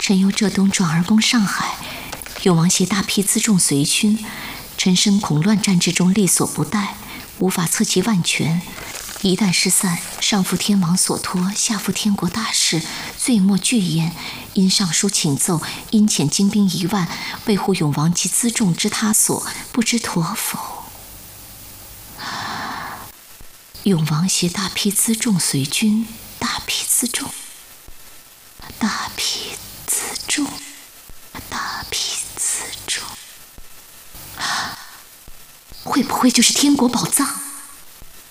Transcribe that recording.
臣由浙东转而攻上海，永王携大批辎重随军，臣深恐乱战之中力所不逮，无法测其万全。一旦失散，上负天王所托，下负天国大事，罪莫惧焉。因上书请奏，应遣精兵1万，维护永王及辎重之他所，不知妥否？永王携大批辎重随军，大批辎重，会不会就是天国宝藏？